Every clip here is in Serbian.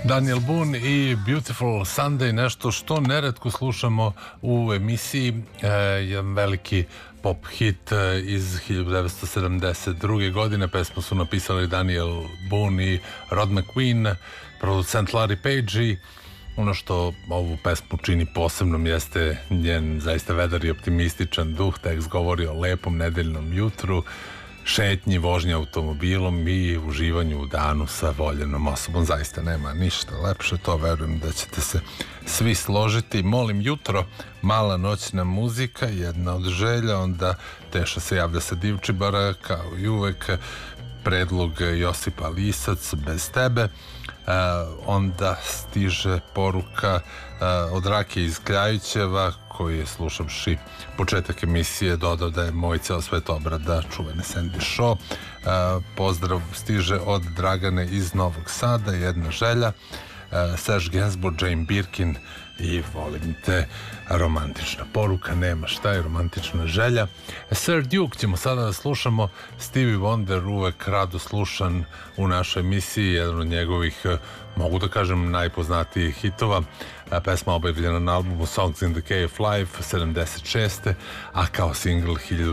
Daniel Boone i Beautiful Sunday, nešto što neretko slušamo u emisiji, jedan veliki pop hit iz 1972. godine. Pesmu su napisali Daniel Boone i Rod McQueen, producent Larry Page, i ono što ovu pesmu čini posebnom jeste njen zaista vedar i optimističan duh. Tekst govori o lepom nedeljnom jutru, šetnji, vožnji automobilom i uživanju u danu sa voljenom osobom. Zaista nema ništa lepše, to verujem da ćete se svi složiti. Molim jutro, mala noćna muzika, jedna od želja, onda Teša se javlja sa Divčibara, kao i uvek, predlog Josipa Lisac, Bez tebe. Onda stiže poruka od Rake iz Kljajićeva, koji je slušavši početak emisije dodao da je moj ceo svet obrada čuvene Sandy Shaw. Pozdrav stiže od Dragane iz Novog Sada, jedna želja, Serge Gainsbourg, Jane Birkin i Volim te. Romantična poruka, nema šta je romantična želja. Sir Duke ćemo sada da slušamo. Stevie Wonder, uvek rado slušan u našoj emisiji, jedan od njegovih, mogu da kažem, najpoznatijih hitova. Pesma objavljena na albumu Songs in the Key of Life 76. a kao singl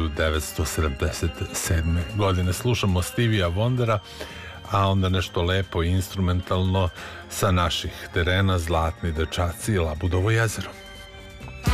1977. godine. Slušamo Stevie Wondera, a onda nešto lepo i instrumentalno sa naših terena, Zlatni dečaci i Labudovo jezero.